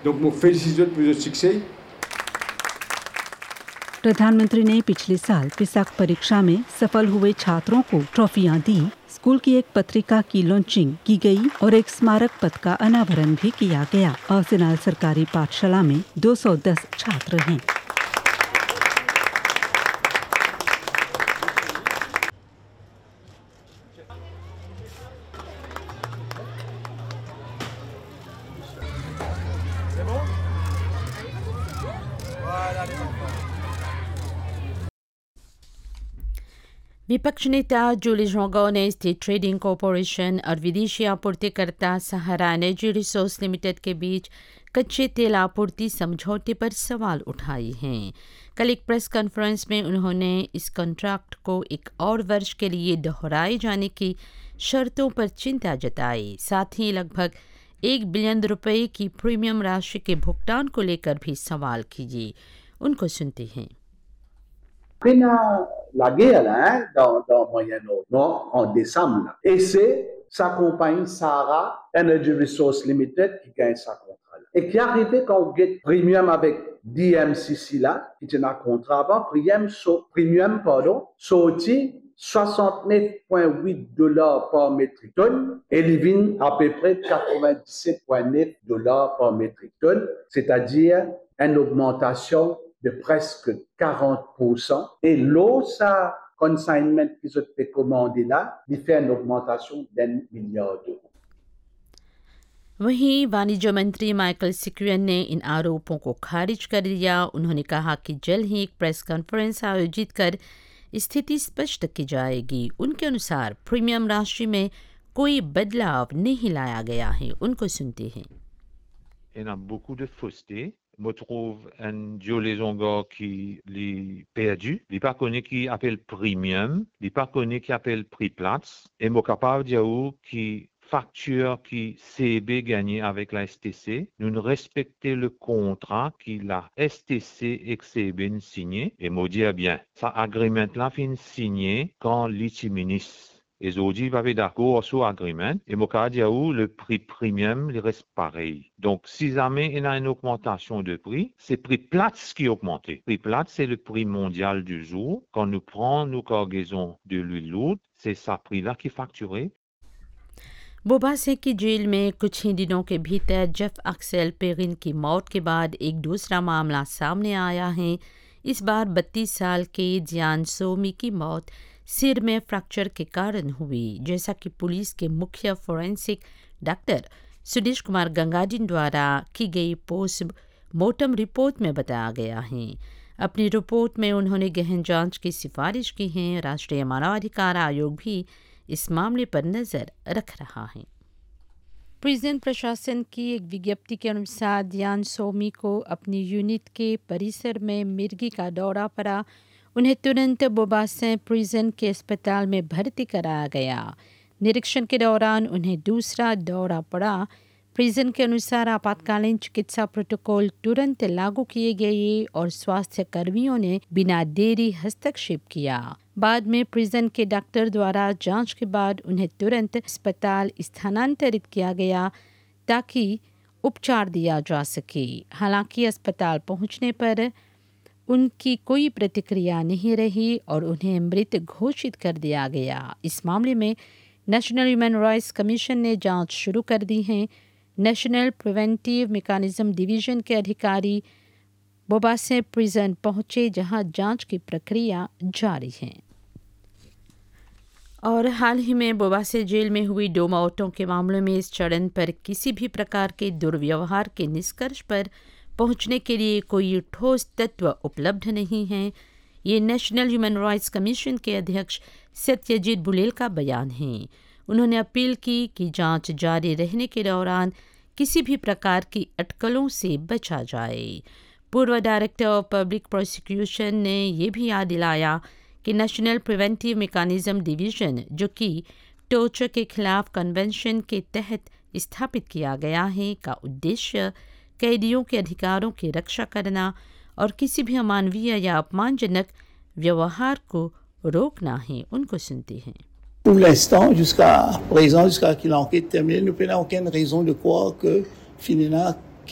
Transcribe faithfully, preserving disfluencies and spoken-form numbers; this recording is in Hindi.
Donc, je félicite pour le succès. प्रधानमंत्री ने पिछले साल पिसाक परीक्षा में सफल हुए छात्रों को ट्रॉफियां दी। स्कूल की एक पत्रिका की लॉन्चिंग की गई और एक स्मारक पथ का अनावरण भी किया गया। आसिनाल सरकारी पाठशाला में दो सौ दस छात्र हैं। विपक्ष नेता जूली जोंगो ने स्टेट ट्रेडिंग कॉरपोरेशन और विदेशी आपूर्तिकर्ता सहारा एनर्जी रिसोर्स लिमिटेड के बीच कच्चे तेल आपूर्ति समझौते पर सवाल उठाए हैं। कल एक प्रेस कॉन्फ्रेंस में उन्होंने इस कॉन्ट्रैक्ट को एक और वर्ष के लिए दोहराए जाने की शर्तों पर चिंता जताई। साथ ही लगभग एक बिलियन रुपए की प्रीमियम राशि के भुगतान को लेकर भी सवाल किए। उनको सुनते हैं। La guerre là, hein, dans, dans Moyen-Orient en décembre. Là. Et c'est sa compagnie Sahara Energy Resource Limited qui gagne sa contrat. Là. Et qui est arrivé quand on get premium avec D M C C là, qui était un contrat avant, premium, so, premium pardon, sorti soixante-neuf virgule huit dollars par métrique tonne et il vient à peu près quatre-vingt-dix-sept virgule neuf dollars par métrique tonne, c'est-à-dire une augmentation de presque quarante pour cent. Et l'eau, ça, consignment qui se fait commander là, il fait une augmentation d'un milliard d'euros. वहीं वाणिज्य मंत्री माइकल सिक्वेन ने इन आरोपों को खारिज कर दिया। उन्होंने कहा कि जल्द ही एक प्रेस कॉन्फ्रेंस आयोजित कर स्थिति स्पष्ट की जाएगी। उनके अनुसार प्रीमियम राशि में कोई बदलाव नहीं लाया गया है। उनको सुनते हैं। Il y a beaucoup de fausseté. Je trouve un Jolie Zongo qui l'est perdu. Il n'est pas connu qui appelle premium. Il n'est pas connu qui appelle prix plate. Et je suis capable de dire qui facture qui C B gagné avec la S T C. Nous ne respectons le contrat que la S T C et C B ont signé. Et je dis bien, ça agreement-là fin signé quand l'I-Ministre. Et aujourd'hui, il va être d'accord sur l'agreement. Et mon cas, le prix premium, il reste pareil. Donc, si jamais il y a une augmentation de prix, c'est le prix plate qui a augmenté. Le prix plate, c'est le prix mondial du jour. Quand nous prenons nos cargaisons de l'huile lourde, c'est ce prix-là qui est facturé. बोबासे की जेल में कुछ ही दिनों के भीतर जेफ एक्सेल पेरिन की मौत के बाद एक दूसरा मामला सामने आया है। इस बार बत्तीस साल के जियान सोमी की मौत सिर में फ्रैक्चर के कारण हुई, जैसा कि पुलिस के मुख्य फोरेंसिक डॉक्टर सुदेश कुमार गंगाजिन द्वारा की गई पोस्टमार्टम रिपोर्ट में बताया गया है। अपनी रिपोर्ट में उन्होंने गहन जांच की सिफारिश की है। राष्ट्रीय मानवाधिकार आयोग भी इस मामले पर नज़र रख रहा है। प्रिजन प्रशासन की एक विज्ञप्ति के अनुसार दियान सोमी को अपनी यूनिट के परिसर में मिर्गी का दौरा पड़ा। उन्हें तुरंत बोबासे प्रिजन के अस्पताल में भर्ती कराया गया। निरीक्षण के दौरान उन्हें दूसरा दौरा पड़ा। प्रिजन के अनुसार आपातकालीन चिकित्सा प्रोटोकॉल तुरंत लागू किए गए और स्वास्थ्य कर्मियों ने बिना देरी हस्तक्षेप किया। बाद में प्रिजन के डॉक्टर द्वारा जांच के बाद उन्हें तुरंत अस्पताल स्थानांतरित किया गया ताकि उपचार दिया जा सके। हालांकि अस्पताल पहुंचने पर उनकी कोई प्रतिक्रिया नहीं रही और उन्हें मृत घोषित कर दिया गया। इस मामले में नेशनल ह्यूमन राइट्स कमीशन ने जांच शुरू कर दी है। नेशनल प्रिवेंटिव मैकेनिज्म डिवीजन के अधिकारी बोबासे प्रिजन पहुंचे, जहां जांच की प्रक्रिया जारी है। और हाल ही में बोबासे जेल में हुई दो मौतों के मामलों में इस चरण पर किसी भी प्रकार के दुर्व्यवहार के निष्कर्ष पर पहुंचने के लिए कोई ठोस तत्व उपलब्ध नहीं है। ये नेशनल ह्यूमन राइट्स कमीशन के अध्यक्ष सत्यजीत बुलेल का बयान है। उन्होंने अपील की कि जांच जारी रहने के दौरान किसी भी प्रकार की अटकलों से बचा जाए। पूर्व डायरेक्टर ऑफ पब्लिक प्रोसिक्यूशन ने यह भी याद दिलाया कि नेशनल प्रिवेंटिव मैकेनिज्म डिवीजन, जो कि टॉर्चर के खिलाफ कन्वेंशन के तहत स्थापित किया गया है, का उद्देश्य कैदियों के अधिकारों की रक्षा करना और किसी भी अमानवीय या अपमानजनक व्यवहार को रोकना है। उनको सुनते हैं। Pour l'instant, jusqu'à présent, jusqu'à ce que l'enquête termine, nous n'avons aucune raison de croire que F I N E N A